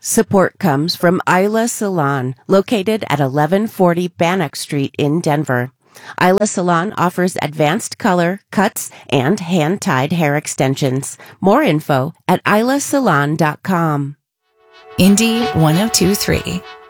Support comes from Isla Salon, located at 1140 Bannock Street in Denver. Isla Salon offers advanced color, cuts, and hand-tied hair extensions. More info at islasalon.com. Indy 102.3.